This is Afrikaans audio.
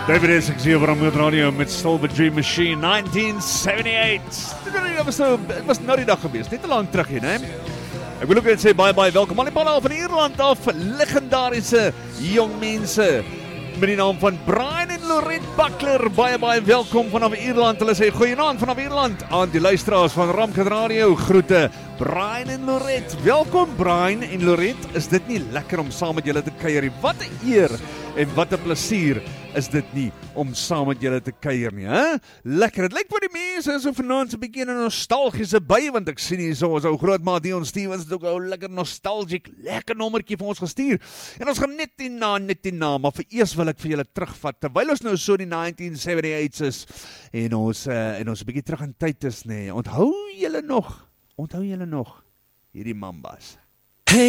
David Essex hier op Ramgoed Radio met Silver Dream Machine 1978. Het was nou die dag geweest, net te lang terug hier, né? Ek wil ook net sê baie welkom aan die panel van Ierland af, legendarische jong mense met die naam van Brian en Lorette Buckler. Baie welkom vanaf Ierland. Hulle sê goeienaand vanaf Ierland aan die luisteraars van Ramgoed Radio. Groete Brian en Lorette. Welkom Brian en Lorette. Is dit nie lekker om saam met julle te kuier nie? Wat 'n eer en wat 'n plesier is dit nie om saam met julle te kuier nie, hè? Lekker. Dit lyk vir die mense is so vanaand 'n bietjie 'n nostalgiese by, want ek sien hier so ons ou grootmaat Dion Stevens het ook 'n lekker nostalgic, lekker nommertjie vir ons gestuur. En ons gaan net die naam, maar vir eers wil ek vir julle terugvat terwyl ons nou so die 1978 is en ons 'n bietjie terug in tyd is, nê. Onthou julle nog hierdie Mambas?